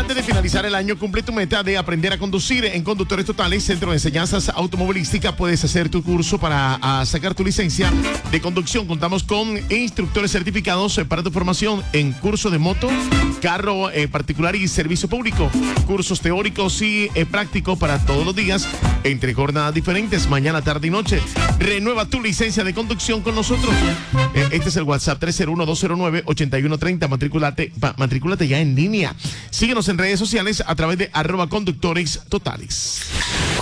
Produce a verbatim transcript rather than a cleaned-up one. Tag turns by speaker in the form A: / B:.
A: Antes de finalizar el año, cumple tu meta de aprender a conducir en Conductores Totales, Centro de Enseñanzas Automovilística. Puedes hacer tu curso para a, sacar tu licencia de conducción. Contamos con instructores certificados eh, para tu formación en curso de moto, carro eh, particular y servicio público. Cursos teóricos y eh, prácticos para todos los días, entre jornadas diferentes, mañana, tarde y noche. Renueva tu licencia de conducción con nosotros. Eh, este es el WhatsApp tres cero uno, dos cero nueve, ocho uno tres cero. Matricúlate, matricúlate ya en línea. Síguenos en redes sociales a través de arroba conductores totales.